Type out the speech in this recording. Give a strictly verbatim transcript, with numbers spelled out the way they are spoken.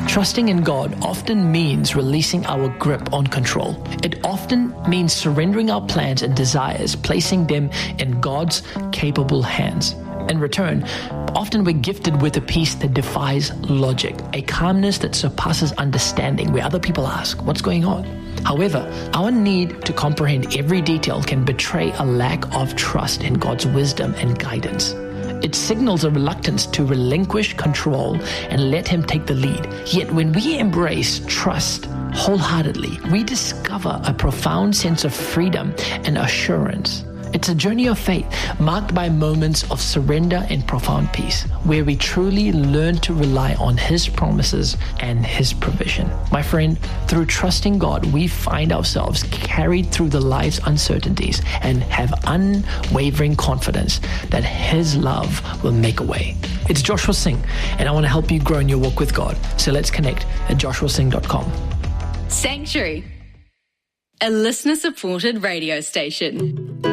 Trusting in God often means releasing our grip on control. It often means surrendering our plans and desires, placing them in God's capable hands. In return, often we're gifted with a peace that defies logic, a calmness that surpasses understanding, where other people ask, what's going on? However, our need to comprehend every detail can betray a lack of trust in God's wisdom and guidance. It signals a reluctance to relinquish control and let Him take the lead. Yet when we embrace trust wholeheartedly, we discover a profound sense of freedom and assurance. It's a journey of faith marked by moments of surrender and profound peace, where we truly learn to rely on His promises and His provision. My friend, through trusting God, we find ourselves carried through the life's uncertainties and have unwavering confidence that His love will make a way. It's Joshua Singh, and I want to help you grow in your walk with God. So let's connect at joshua singh dot com. Sanctuary, a listener-supported radio station.